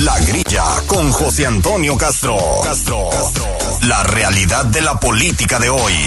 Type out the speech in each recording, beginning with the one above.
La Grilla con José Antonio Castro. La realidad de la política de hoy.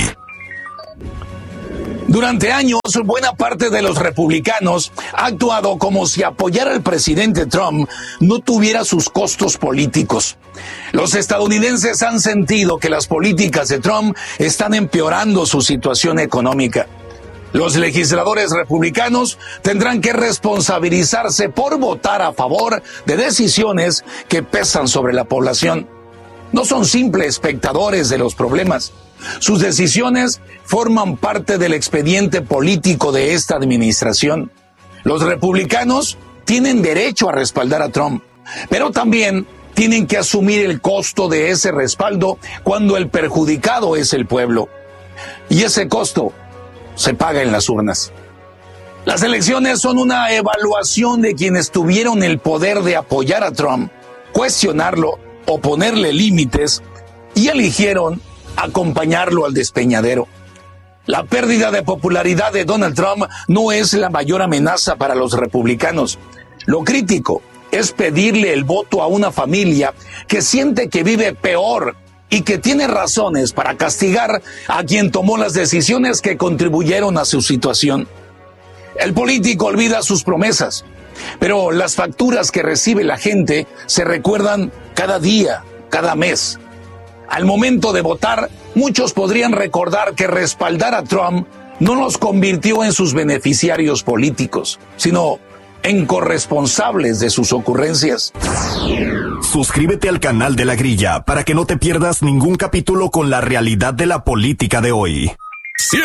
Durante años, buena parte de los republicanos ha actuado como si apoyar al presidente Trump no tuviera sus costos políticos. Los estadounidenses han sentido que las políticas de Trump están empeorando su situación económica. Los legisladores republicanos tendrán que responsabilizarse por votar a favor de decisiones que pesan sobre la población. No son simples espectadores de los problemas. Sus decisiones forman parte del expediente político de esta administración. Los republicanos tienen derecho a respaldar a Trump, pero también tienen que asumir el costo de ese respaldo cuando el perjudicado es el pueblo. Y ese costo se paga en las urnas. Las elecciones son una evaluación de quienes tuvieron el poder de apoyar a Trump, cuestionarlo o ponerle límites y eligieron acompañarlo al despeñadero. La pérdida de popularidad de Donald Trump no es la mayor amenaza para los republicanos. Lo crítico es pedirle el voto a una familia que siente que vive peor y que tiene razones para castigar a quien tomó las decisiones que contribuyeron a su situación. El político olvida sus promesas, pero las facturas que recibe la gente se recuerdan cada día, cada mes. Al momento de votar, muchos podrían recordar que respaldar a Trump no los convirtió en sus beneficiarios políticos, sino en corresponsables de sus ocurrencias. Suscríbete al canal de La Grilla para que no te pierdas ningún capítulo con la realidad de la política de hoy.